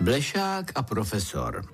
Blešák a profesor.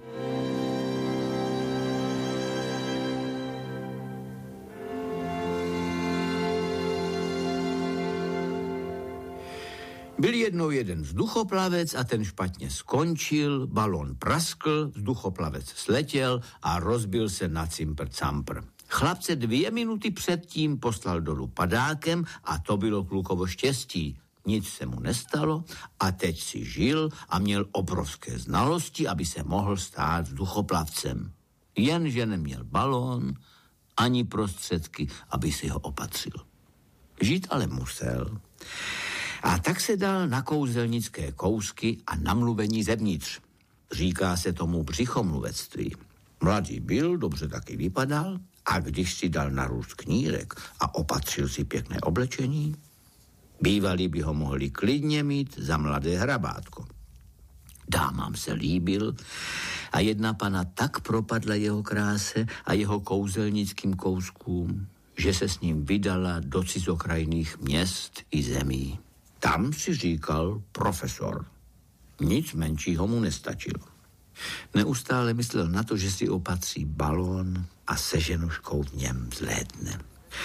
Byl jednou jeden vzduchoplavec a ten špatně skončil, balón praskl, vzduchoplavec sletěl a rozbil se na cimpr-campr. Chlapce 2 minuty předtím poslal dolů padákem a to bylo klukovo štěstí. Nic se mu nestalo a teď si žil a měl obrovské znalosti, aby se mohl stát vzduchoplavcem. Jenže neměl balón ani prostředky, aby si ho opatřil. Žít ale musel. A tak se dal na kouzelnické kousky a namluvení zevnitř. Říká se tomu břichomluvectví. Mladý byl, dobře taky vypadal a když si dal narůst knírek a opatřil si pěkné oblečení, bývalí by ho mohli klidně mít za mladé hrabátko. Dámám se líbil a jedna pana tak propadla jeho kráse a jeho kouzelnickým kouskům, že se s ním vydala do cizokrajných měst i zemí. Tam si říkal profesor. Nic menšího mu nestačilo. Neustále myslel na to, že si opatří balón a se ženuškou v něm vzlétne.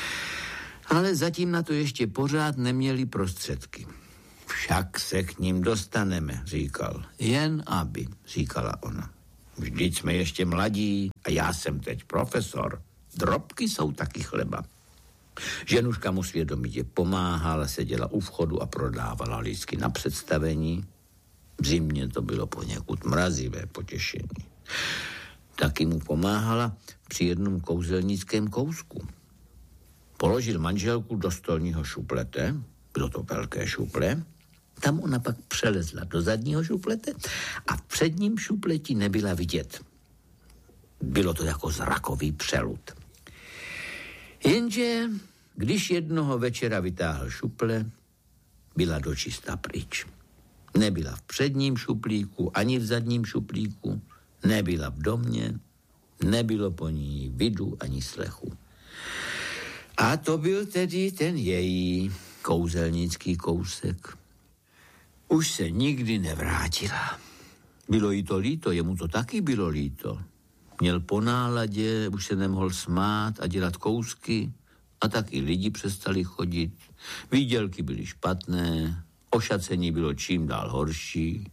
Ale zatím na to ještě pořád neměli prostředky. Však se k ním dostaneme, říkal. Jen aby, říkala ona. Vždyť jsme ještě mladí a já jsem teď profesor. Drobky jsou taky chleba. Ženuška mu svědomitě pomáhala, seděla u vchodu a prodávala lístky na představení. V zimě to bylo poněkud mrazivé potěšení. Taky mu pomáhala při jednom kouzelnickém kousku. Položil manželku do stolního šuplete, bylo to velké šuple, tam ona pak přelezla do zadního šuplete a v předním šupleti nebyla vidět. Bylo to jako zrakový přelud. Jenže, když jednoho večera vytáhl šuple, byla dočista pryč. Nebyla v předním šuplíku, ani v zadním šuplíku, nebyla v domě, nebylo po ní vidu ani slechu. A to byl tedy ten její kouzelnický kousek. Už se nikdy nevrátila. Bylo jí to líto, jemu to taky bylo líto. Měl po náladě, už se nemohl smát a dělat kousky a tak i lidi přestali chodit. Výdělky byly špatné, ošacení bylo čím dál horší.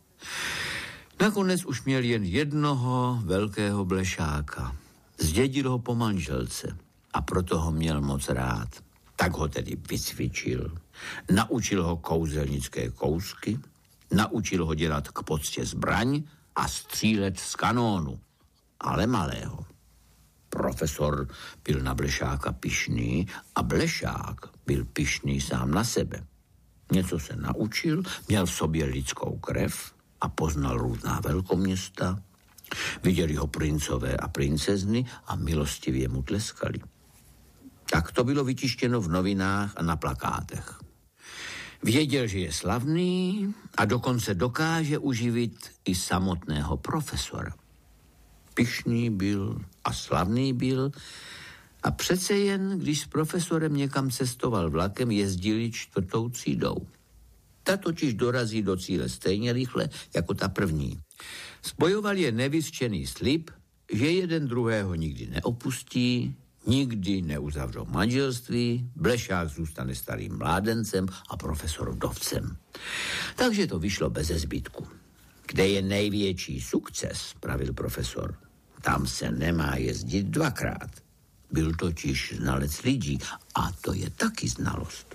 Nakonec už měl jen jednoho velkého blešáka. Zdědil ho po manželce a proto ho měl moc rád. Tak ho tedy vycvičil. Naučil ho kouzelnické kousky, naučil ho dělat k poctě zbraň a střílet z kanónu, ale malého. Profesor byl na blešáka pyšný a blešák byl pyšný sám na sebe. Něco se naučil, měl v sobě lidskou krev a poznal různá velkoměsta. Viděli ho princové a princezny a milostivě mu tleskali. Tak to bylo vytištěno v novinách a na plakátech. Věděl, že je slavný a dokonce dokáže uživit i samotného profesora. Pyšný byl a slavný byl a přece jen, když s profesorem někam cestoval vlakem, jezdili 4. třídou. Ta totiž dorazí do cíle stejně rychle jako ta první. Spojoval je nevyřčený slib, že jeden druhého nikdy neopustí, nikdy neuzavřou manželství, blešák zůstane starým mládencem a profesor vdovcem. Takže to vyšlo beze zbytku. Kde je největší sukces, pravil profesor, tam se nemá jezdit 2krát. Byl totiž znalec lidí a to je taky znalost.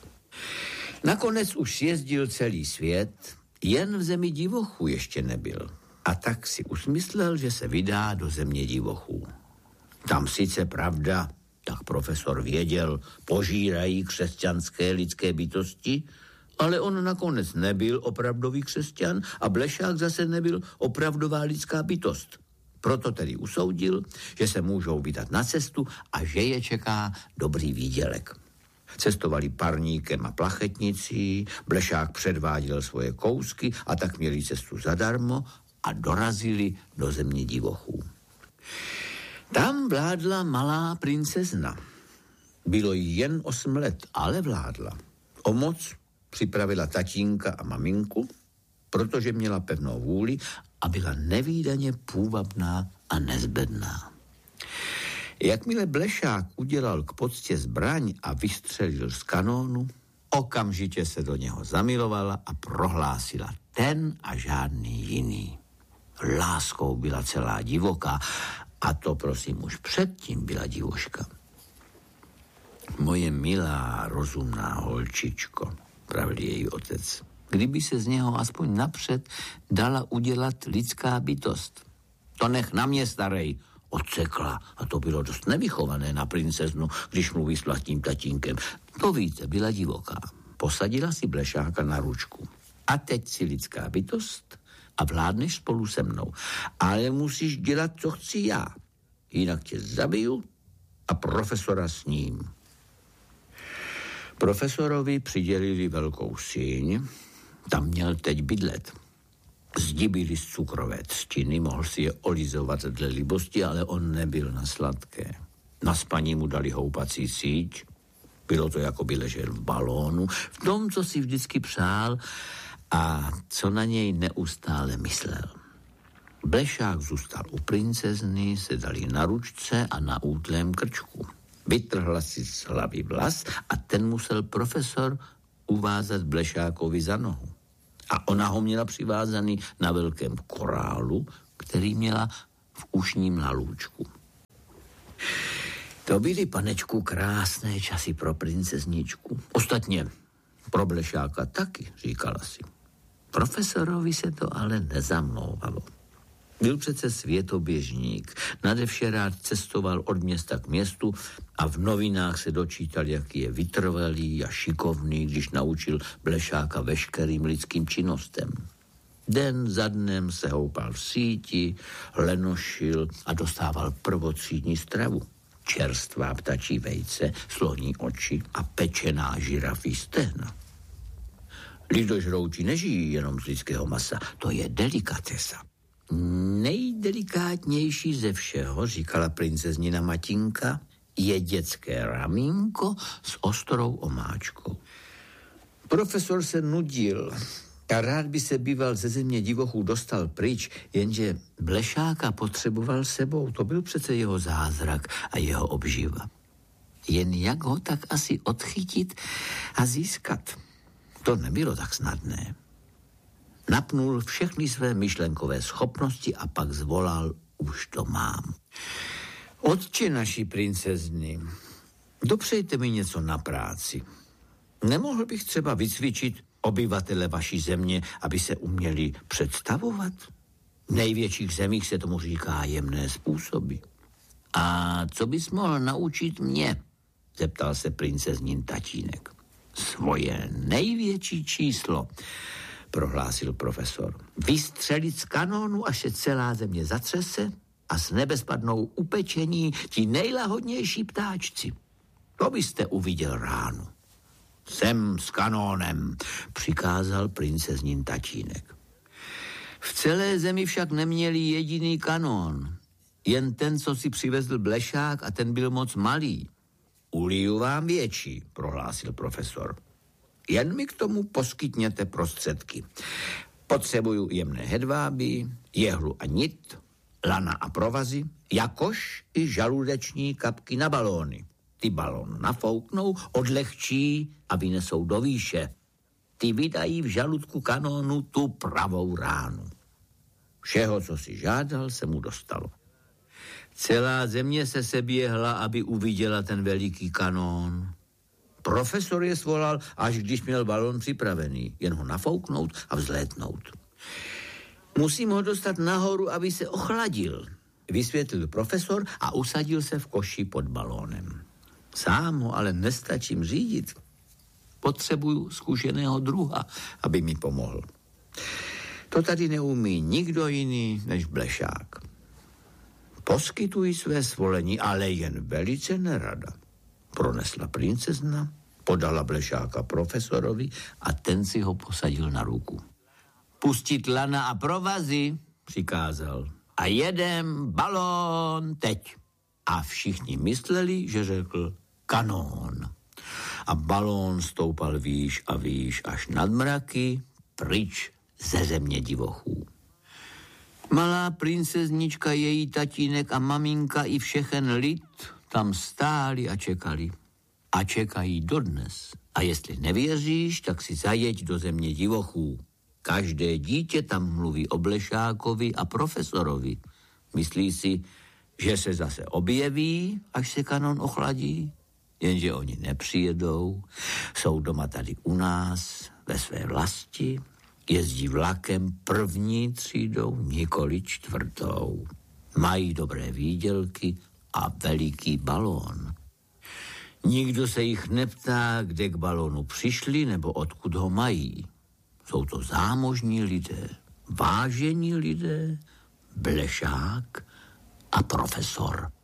Nakonec už jezdil celý svět, jen v zemi divochů ještě nebyl. A tak si usmyslel, že se vydá do země divochů. Tam sice pravda, tak profesor věděl, požírají křesťanské lidské bytosti, ale on nakonec nebyl opravdový křesťan a blešák zase nebyl opravdová lidská bytost. Proto tedy usoudil, že se můžou vydat na cestu a že je čeká dobrý výdělek. Cestovali parníkem a plachetnicí, blešák předváděl svoje kousky a tak měli cestu zadarmo a dorazili do země divochů. Tam vládla malá princezna. Bylo jí jen 8 let, ale vládla. O moc připravila tatínka a maminku, protože měla pevnou vůli a byla nevídaně půvabná a nezbedná. Jakmile Blešák udělal k poctě zbraň a vystřelil z kanónu, okamžitě se do něho zamilovala a prohlásila ten a žádný jiný. Láskou byla celá divoká, a to prosím už předtím byla divoška. Moje milá, rozumná holčičko, pravil její otec, kdyby se z něho aspoň napřed dala udělat lidská bytost. To nech na mě, starej, odsekla, a to bylo dost nevychované na princeznu, když mluví s vlastním tatínkem. To víte, byla divoká. Posadila si Blešáka na ručku. A teď si lidská bytost a vládneš spolu se mnou. Ale musíš dělat, co chci já. Jinak tě zabiju a profesora s ním. Profesorovi přidělili velkou síň, tam měl teď bydlet. Zdi byly z cukrové třtiny, mohl si je olizovat dle libosti, ale on nebyl na sladké. Na spaní mu dali houpací síť, bylo to, jako by ležel v balónu, v tom, co si vždycky přál a co na něj neustále myslel. Blešák zůstal u princezny, sedali na ručce a na útlém krčku. Vytrhla si z hlavy vlas a ten musel profesor uvázat Blešákovi za nohu. A ona ho měla přivázaný na velkém korálu, který měla v ušním lalůčku. To byly, panečku, krásné časy pro princezničku. Ostatně pro Blešáka taky, říkala si. Profesorovi se to ale nezamlouvalo. Byl přece světoběžník, nadevše rád cestoval od města k městu a v novinách se dočítal, jaký je vytrvalý a šikovný, když naučil Blešáka veškerým lidským činnostem. Den za dnem se houpal v síti, lenošil a dostával prvotřídní stravu. Čerstvá ptačí vejce, sloní oči a pečená žirafí stehna. Lidožrouti nežijí jenom z lidského masa, to je delikatesa. Nejdelikátnější ze všeho, říkala princeznina Matinka, je dětské ramínko s ostrou omáčkou. Profesor se nudil a rád by se býval ze země divochů dostal pryč, jenže Blešáka potřeboval sebou, to byl přece jeho zázrak a jeho obživa. Jen jak ho tak asi odchytit a získat, to nebylo tak snadné. Napnul všechny své myšlenkové schopnosti a pak zvolal, už to mám. Otče naší princezny, dopřejte mi něco na práci. Nemohl bych třeba vycvičit obyvatele vaší země, aby se uměli představovat? V největších zemích se tomu říká jemné způsoby. A co bys mohl naučit mě? Zeptal se princeznin tatínek. Svoje největší číslo, prohlásil profesor. Vystřelit z kanónu, až se celá země zatřese a z nebe spadnou upečení ti nejlahodnější ptáčci. To byste uviděl ráno. Sem s kanónem, přikázal princeznin tatínek. V celé zemi však neměli jediný kanón. Jen ten, co si přivezl Blešák, a ten byl moc malý. Uliju vám větší, prohlásil profesor. Jen mi k tomu poskytněte prostředky. Potřebuju jemné hedváby, jehlu a nit, lana a provazy, jakož i žaludeční kapky na balóny. Ty balón nafouknou, odlehčí a vynesou do výše. Ty vydají v žaludku kanónu tu pravou ránu. Všeho, co si žádal, se mu dostalo. Celá země se seběhla, aby uviděla ten veliký kanón. Profesor je svolal, až když měl balón připravený, jen ho nafouknout a vzlétnout. Musím ho dostat nahoru, aby se ochladil, vysvětlil profesor a usadil se v koši pod balónem. Sám ho ale nestačím řídit. Potřebuju zkušeného druha, aby mi pomohl. To tady neumí nikdo jiný než Blešák. Poskytuji své svolení, ale jen velice nerada, pronesla princezna, podala Blešáka profesorovi a ten si ho posadil na ruku. Pustit lana a provazy, přikázal. A jedem balón teď. A všichni mysleli, že řekl kanón. A balón stoupal výš a výš až nad mraky, pryč ze země divochů. Malá princeznička, její tatínek a maminka i všechen lid tam stáli a čekali. A čekají dodnes. A jestli nevěříš, tak si zajeď do země divochů. Každé dítě tam mluví o Blešákovi a profesorovi. Myslí si, že se zase objeví, až se kanon ochladí. Jenže oni nepřijedou, jsou doma tady u nás, ve své vlasti, jezdí vlakem první třídou, nikoli čtvrtou. Mají dobré výdělky a veliký balón. Nikdo se jich neptá, kde k balónu přišli nebo odkud ho mají. Jsou to zámožní lidé, vážení lidé, Blešák a profesor.